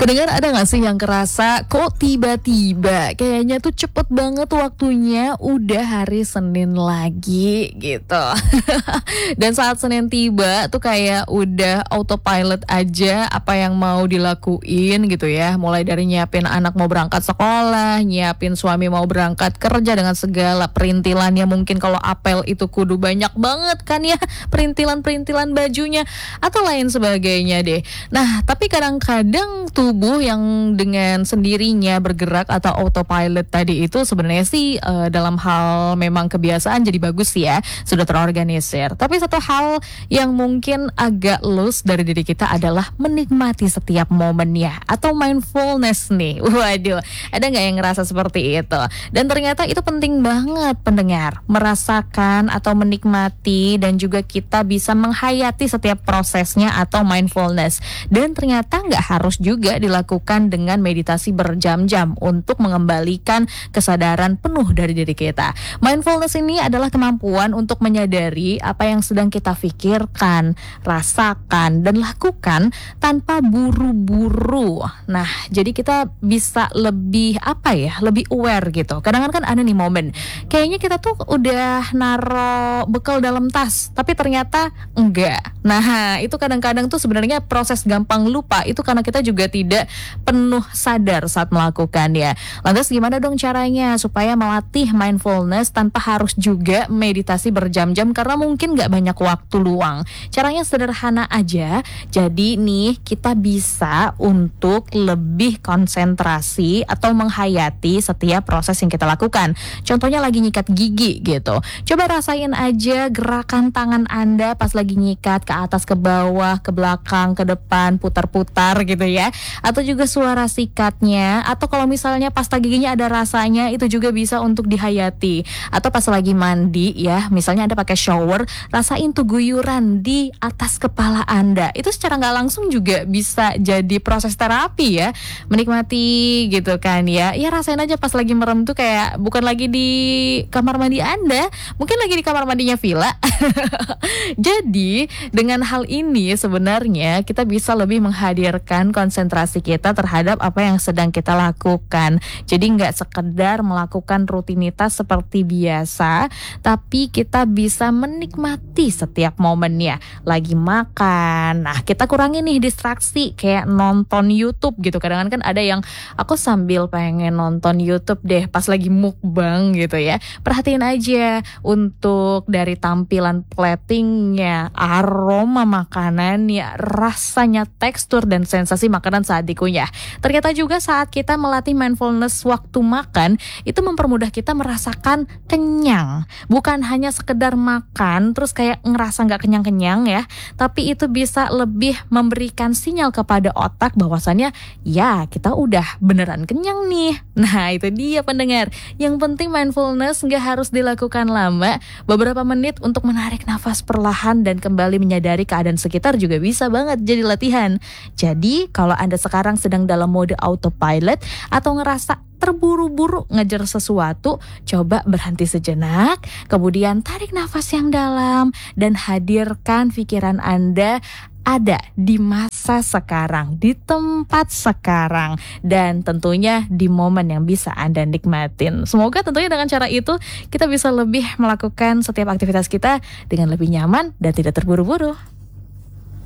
Pendengar, ada gak sih yang kerasa kok tiba-tiba kayaknya tuh cepet banget waktunya udah hari Senin lagi gitu. Dan saat Senin tiba tuh kayak udah autopilot aja apa yang mau dilakuin gitu ya. Mulai dari nyiapin anak mau berangkat sekolah, nyiapin suami mau berangkat kerja dengan segala perintilannya. Mungkin kalau apel itu kudu banyak banget kan ya, perintilan-perintilan bajunya atau lain sebagainya deh. Nah, tapi kadang-kadang tubuh yang dengan sendirinya bergerak atau autopilot tadi itu sebenarnya sih dalam hal memang kebiasaan jadi bagus ya, sudah terorganisir. Tapi satu hal yang mungkin agak loose dari diri kita adalah menikmati setiap momennya atau mindfulness nih. Waduh, ada nggak yang ngerasa seperti itu? Dan ternyata itu penting banget pendengar, merasakan atau menikmati dan juga kita bisa menghayati setiap prosesnya atau mindfulness. Dan ternyata nggak harus juga dilakukan dengan meditasi berjam-jam untuk mengembalikan kesadaran penuh dari diri kita. Mindfulness ini adalah kemampuan untuk menyadari apa yang sedang kita pikirkan, rasakan, dan lakukan tanpa buru-buru. Nah, jadi kita bisa lebih lebih aware gitu. Kadang-kadang kan ada nih momen, kayaknya kita tuh udah naro bekal dalam tas, tapi ternyata enggak. Nah, itu kadang-kadang tuh sebenarnya proses gampang lupa itu karena kita juga tidak penuh sadar saat melakukannya. Lantas gimana dong caranya supaya melatih mindfulness tanpa harus juga meditasi berjam-jam karena mungkin gak banyak waktu luang. Caranya sederhana aja. Jadi nih kita bisa untuk lebih konsentrasi atau menghayati setiap proses yang kita lakukan. Contohnya lagi nyikat gigi gitu. Coba rasain aja gerakan tangan Anda pas lagi nyikat, ke atas, ke bawah, ke belakang, ke depan, putar-putar gitu ya. Atau juga suara sikatnya, atau kalau misalnya pasta giginya ada rasanya, itu juga bisa untuk dihayati. Atau pas lagi mandi ya, misalnya Anda pakai shower, rasain tuh guyuran di atas kepala Anda. Itu secara nggak langsung juga bisa jadi proses terapi ya, menikmati gitu kan ya. Ya rasain aja pas lagi merem tuh kayak bukan lagi di kamar mandi Anda, mungkin lagi di kamar mandinya villa. Jadi dengan hal ini sebenarnya kita bisa lebih menghadirkan konsentrasi kita terhadap apa yang sedang kita lakukan. Jadi nggak sekedar melakukan rutinitas seperti biasa, tapi kita bisa menikmati setiap momennya. Lagi makan, nah kita kurangi nih distraksi kayak nonton YouTube gitu. Kadang-kadang kan ada yang aku sambil pengen nonton YouTube deh pas lagi mukbang gitu ya. Perhatiin aja untuk dari tampilan platingnya, aroma makanannya, rasanya, tekstur dan sensasi makanan saat dikunyah. Ternyata juga saat kita melatih mindfulness waktu makan, itu mempermudah kita merasakan kenyang. Bukan hanya sekedar makan terus kayak ngerasa gak kenyang-kenyang ya, tapi itu bisa lebih memberikan sinyal kepada otak bahwasannya ya kita udah beneran kenyang nih. Nah itu dia pendengar, yang penting mindfulness gak harus dilakukan lama. Beberapa menit untuk menarik nafas perlahan dan kembali menyadari keadaan sekitar juga bisa banget jadi latihan. Jadi kalau Anda sekarang sedang dalam mode autopilot atau ngerasa terburu-buru ngejar sesuatu, coba berhenti sejenak, kemudian tarik nafas yang dalam dan hadirkan pikiran Anda ada di masa sekarang, di tempat sekarang, dan tentunya di momen yang bisa Anda nikmatin. Semoga tentunya dengan cara itu kita bisa lebih melakukan setiap aktivitas kita dengan lebih nyaman dan tidak terburu-buru.